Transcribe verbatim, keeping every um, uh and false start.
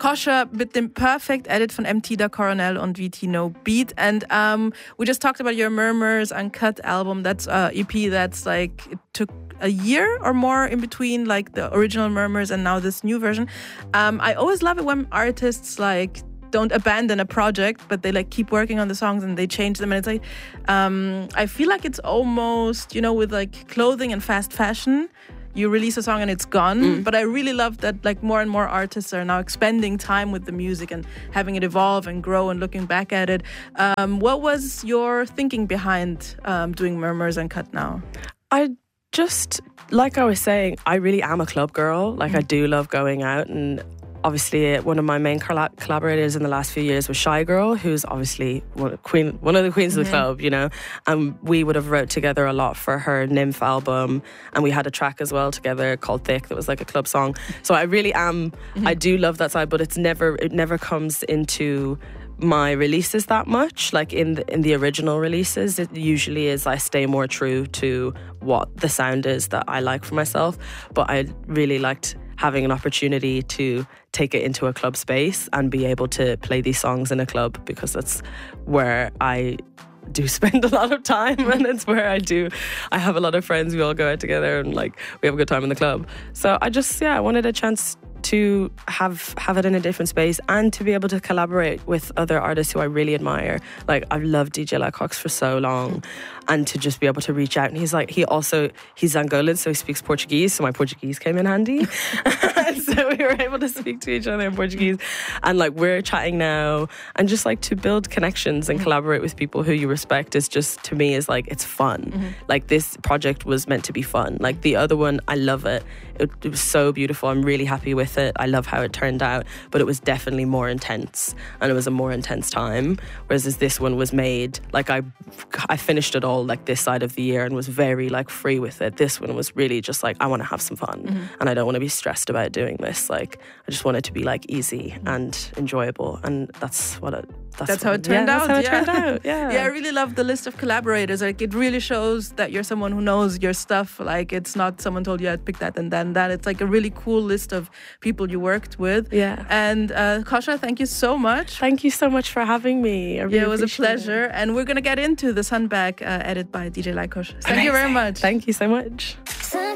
Kosher mit dem Perfect Edit von M T Da Coronel und V T No Beat. And um, we just talked about your Murmurs Uncut album. That's uh, E P that's like, it took a year or more in between like the original Murmurs and now this new version. Um, I always love it when artists like don't abandon a project, but they like keep working on the songs and they change them. And it's like, um, I feel like it's almost, you know, with like clothing and fast fashion, you release a song and it's gone. Mm. But I really love that like more and more artists are now spending time with the music and having it evolve and grow and looking back at it. Um, what was your thinking behind um, doing Murmurs Uncut now? I just, like I was saying, I really am a club girl. Like mm. I do love going out, and obviously one of my main coll- collaborators in the last few years was Shy Girl, who's obviously one, queen, one of the queens mm-hmm. of the club, you know, and we would have wrote together a lot for her Nymph album, and we had a track as well together called Thick that was like a club song. So I really am, mm-hmm. I do love that side, but it's never, it never comes into my releases that much. Like in the, in the original releases, it usually is I stay more true to what the sound is that I like for myself, but I really liked having an opportunity to take it into a club space and be able to play these songs in a club, because that's where I do spend a lot of time, and it's where I do I have a lot of friends. We all go out together and like we have a good time in the club. So I just yeah I wanted a chance to have have it in a different space and to be able to collaborate with other artists who I really admire. Like I've loved D J Lycox for so long, and to just be able to reach out. And he's like, he also he's Angolan, so he speaks Portuguese, so my Portuguese came in handy. So we were able to speak to each other in Portuguese, and like we're chatting now, and just like to build connections and collaborate with people who you respect is just, to me, is like, it's fun. Mm-hmm. Like this project was meant to be fun. Like the other one, I love it. It, it was so beautiful. I'm really happy with it. I love how it turned out, but it was definitely more intense, and it was a more intense time. Whereas as this one was made, like I, I finished it all like this side of the year and was very like free with it. This one was really just like, I want to have some fun, mm-hmm. and I don't want to be stressed about doing this. Like I just want it to be like easy mm-hmm. and enjoyable, and that's what it. That's, that's what, how it turned yeah, out. That's how yeah. it turned out. Yeah. Yeah, I really love the list of collaborators. Like it really shows that you're someone who knows your stuff. Like it's not someone told you I'd pick that and then that. It's like a really cool list of people you worked with. Yeah. And uh, Kosher, thank you so much. Thank you so much for having me. I really yeah, it was a pleasure. It. And we're gonna get into the Sunback uh, edit by D J Lycox. Thank Amazing. you very much. Thank you so much.